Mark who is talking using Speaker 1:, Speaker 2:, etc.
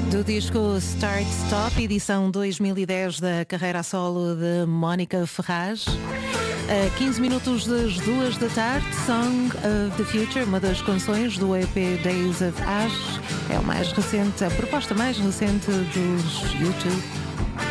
Speaker 1: Do disco Start Stop, edição 2010 da carreira a solo de Mónica Ferraz. A 15 minutos das 2 da tarde, Song of the Future, uma das canções do EP Days of Ash. É o mais recente, a proposta mais recente dos YouTube.